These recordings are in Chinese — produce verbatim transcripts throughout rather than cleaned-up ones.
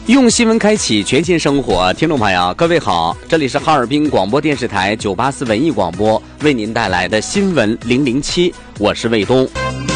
用新闻开启全新生活，听众朋友各位好，这里是哈尔滨广播电视台九八四文艺广播为您带来的新闻零零七，我是卫东。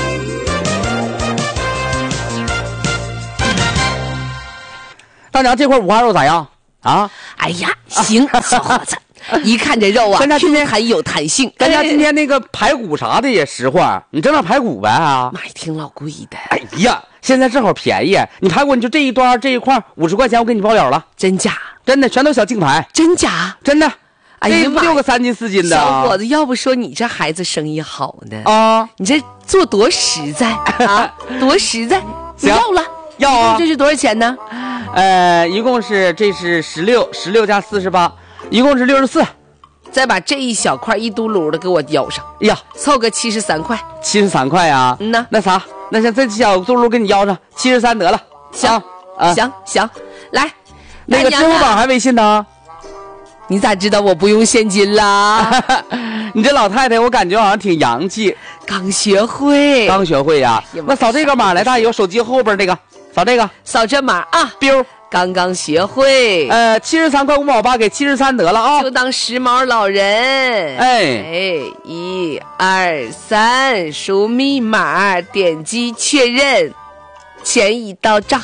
大娘，这块五花肉咋样啊？ 哎呀，行，小伙子，一看这肉啊， 今天很有弹性。 咱家今天那个排骨啥的也实话，你整点排骨呗啊？ 妈呀，挺老贵的。 哎呀，现在正好便宜，你排骨你就这一端这一块五十块钱，我给你包了了。 真假？ 真的，全都小净排。 真假？ 真的。 哎呀妈， 六个三斤四斤的。 小伙子，要不说你这孩子生意好呢啊？ 你这做多实在啊，多实在。 行， 要了， 要啊。 这是多少钱呢？ 呃，一共是这是十六，十六加四十八，一共是六十四。 再把这一小块一嘟噜的给我舀上。 哎呀， 凑个七十三块。 七十三块啊？ 嗯呐。 那啥，那像这小嘟噜给你舀上，七十三得了。 行啊，行行，来， 那个支付宝还微信呢？ 你咋知道我不用现金啦？ 你这老太太，我感觉好像挺洋气。 刚学会， 刚学会呀、啊。那扫这个码来，大爷，有手机后边这个，扫这个， 扫这码啊。 biu， 刚刚学会。 呃，七十三块五毛八，给七十三得了啊。 就当时髦老人。 哎哎，一二三，输密码，点击确认，钱已到账。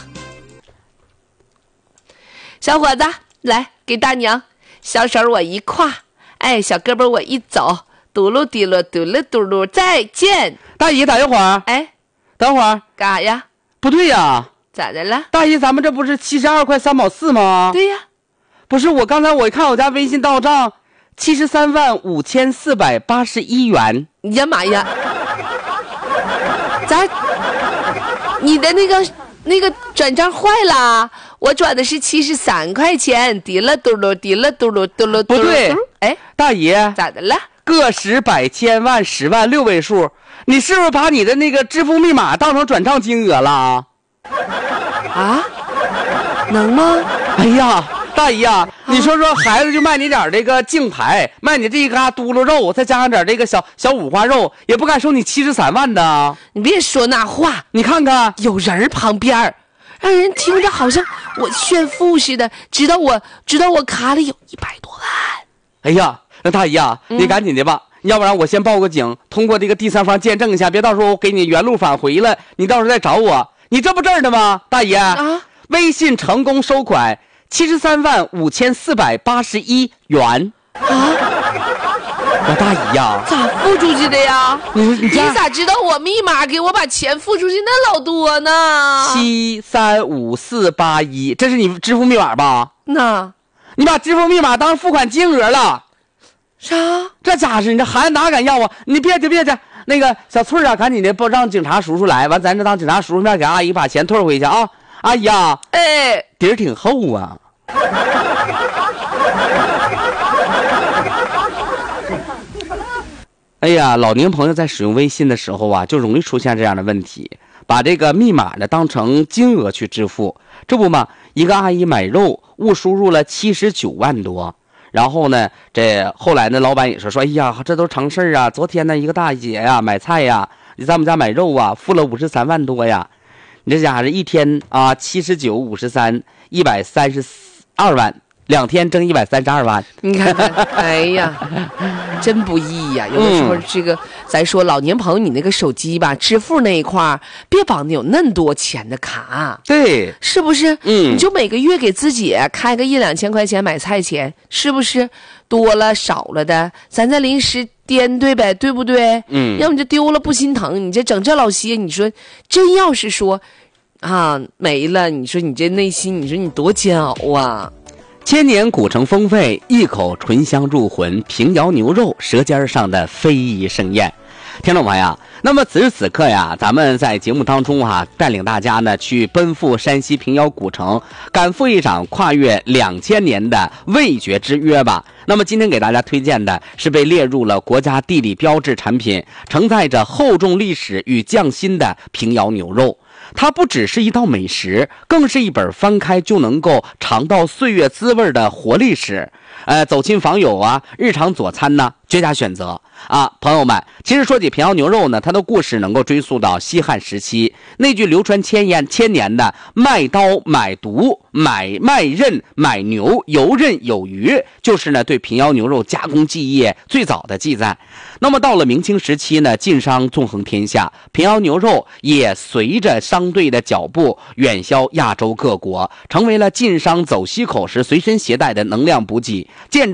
小伙子，来给大娘。小手我一挎，哎，小胳膊我一走，嘟噜滴噜嘟噜嘟噜，再见。 大姨，等一会儿。 哎， 等会儿。 干啥呀？ 不对呀。 咋的了？ 大姨，咱们这不是七十二块三毛四吗？ 对呀。 不是，我刚才我一看我家微信到账，七十三万五千四百八十一元。 呀妈呀！咋？你的那个那个转账坏了？我转的是七十三块钱，滴了嘟噜，滴了嘟噜，嘟噜嘟噜。 不对， 哎， 大姨， 咋的了？ 个十百千万十万六位数，你是不是把你的那个支付密码当成转账金额了？ 啊？能吗？ 哎呀，大姨啊，你说说，孩子就卖你点这个净排，卖你这一嘎嘟噜肉，再加上点这个小小五花肉，也不敢收你七十三万的。 你别说那话， 你看看， 有人旁边，让人听着好像我炫富似的，知道我知道我卡里有一百多万。 哎呀，那大姨啊，嗯、你赶紧的吧，要不然我先报个警，通过这个第三方见证一下，别到时候我给你原路返回了，你到时候再找我。你这不这儿的吗，大姨？ 啊， 微信成功收款七十三万五千四百八十一元。 啊， 我大姨呀、啊， 咋付出去的呀？ 你你你咋知道我密码给我把钱付出去那老多呢？ 七三五四八一，这是你支付密码吧？ 那， 你把支付密码当付款金额了？ 啥？ 这家伙，你这孩子哪敢要啊？你别去别去，那个小翠啊，赶紧的不让警察叔叔来，完咱这当警察叔叔面给阿姨把钱退回去啊！阿姨啊， 哎， 底儿挺厚啊。哎呀，老年朋友在使用微信的时候啊，就容易出现这样的问题，把这个密码呢当成金额去支付。这不嘛，一个阿姨买肉误输入了七十九万多，然后呢，这后来呢，老板也说说，哎呀，这都常事啊。昨天呢，一个大姐呀买菜呀，你在我们家买肉啊，付了五十三万多呀。你这家伙一天啊，七十九五十三，一百三十二万。两天挣一百三十二万， 你看看，哎呀，真不易呀！有的时候这个，嗯、咱说老年朋友，你那个手机吧，支付那一块别绑的有那么多钱的卡， 对， 是不是？ 嗯， 你就每个月给自己开个一两千块钱买菜钱，是不是？多了少了的，咱再临时颠对呗，对不对？ 嗯， 要么就丢了不心疼，你这整这老些，你说真要是说啊没了，你说你这内心，你说你多煎熬啊！ 千年古城风味，一口醇香入魂，平遥牛肉舌尖上的非遗盛宴。听众朋友，那么此时此刻呀，咱们在节目当中啊，带领大家呢去奔赴山西平遥古城，赶赴一场跨越两千年的味觉之约吧。那么今天给大家推荐的是被列入了国家地理标志产品，承载着厚重历史与匠心的平遥牛肉。它不只是一道美食，更是一本翻开就能够尝到岁月滋味的活历史。 呃，走亲访友啊，日常佐餐呢，绝佳选择啊。朋友们，其实说起平遥牛肉呢，它的故事能够追溯到西汉时期，那句流传千年千年的卖刀买犊买卖刃买牛游刃有余，就是呢对平遥牛肉加工技艺最早的记载。那么到了明清时期呢，晋商纵横天下，平遥牛肉也随着商队的脚步远销亚洲各国，成为了晋商走西口时随身携带的能量补给。见